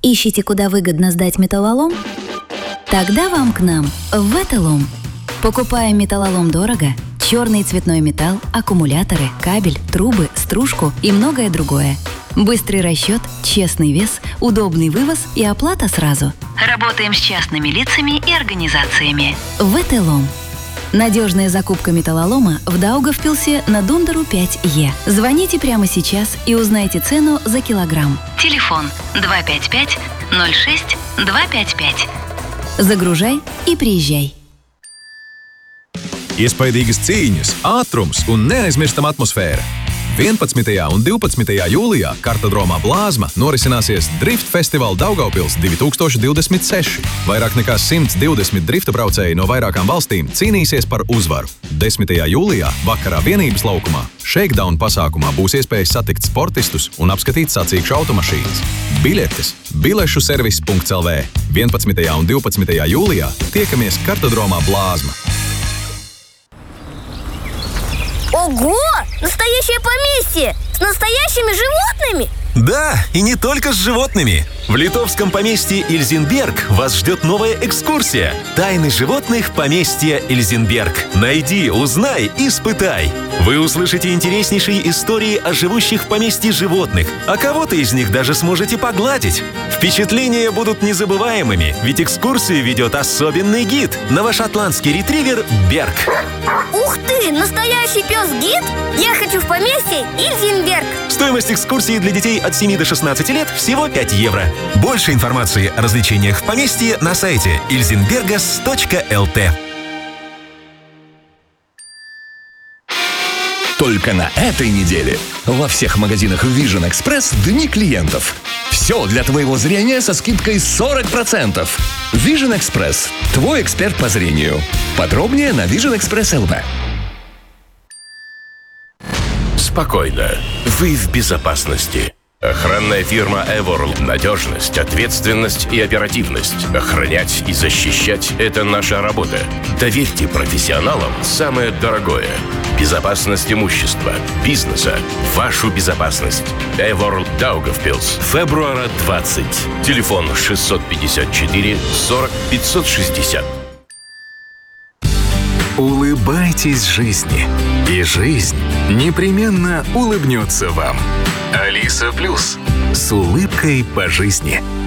Ищите, куда выгодно сдать металлолом? Тогда вам к нам, в Ветелом. Покупаем металлолом дорого, черный цветной металл, аккумуляторы, кабель, трубы, стружку и многое другое. Быстрый расчет, честный вес, удобный вывоз и оплата сразу. Работаем с частными лицами и организациями. Ветелом. Надежная закупка металлолома в Даугавпилсе на Дундеру 5Е. Звоните прямо сейчас и узнайте цену за килограмм. Телефон 255 06 255. Загружай и приезжай. Iespaidīgas cīņas, ātrums un neaizmirstama atmosfēra. 11. un 12. jūlijā Kartodromā Blāzma norisināsies Drift Festival Daugavpils 2026. Vairāk nekā 120 drifta braucēji no vairākām valstīm cīnīsies par uzvaru. 10. jūlijā vakarā Vienības laukumā Shakedown pasākumā būs iespēja satikt sportistus un apskatīt sacīkšu automašīnas. Biļetes bilešu-servis.lv. 11. un 12. jūlijā tiekamies Kartodromā Blāzma. Ого! Настоящее поместье! С настоящими животными? Да, и не только с животными. В литовском поместье Ильзенберг вас ждет новая экскурсия. Тайны животных поместья Ильзенберг. Найди, узнай, испытай. Вы услышите интереснейшие истории о живущих в поместье животных, а кого-то из них даже сможете погладить. Впечатления будут незабываемыми, ведь экскурсию ведет особенный гид – новошотландский ретривер Берг. Ух ты! Настоящий пес-гид? Я хочу в поместье Ильзенберг. Стоимость экскурсии для детей от 7 до 16 лет всего 5 евро. Больше информации о развлечениях в поместье на сайте ilzenbergas.lt. Только на этой неделе во всех магазинах Vision Express дни клиентов. Все для твоего зрения со скидкой 40%. Vision Express – твой эксперт по зрению. Подробнее на Vision Express LV. Спокойно. Вы в безопасности. Охранная фирма Eworld. Надежность, ответственность и оперативность. Охранять и защищать – это наша работа. Доверьте профессионалам самое дорогое. Безопасность имущества, бизнеса, вашу безопасность. Eworld Daugavpils. Февруара 20. Телефон 654 40 560. Улыбайтесь жизни, и жизнь непременно улыбнется вам. Алиса Плюс. С улыбкой по жизни.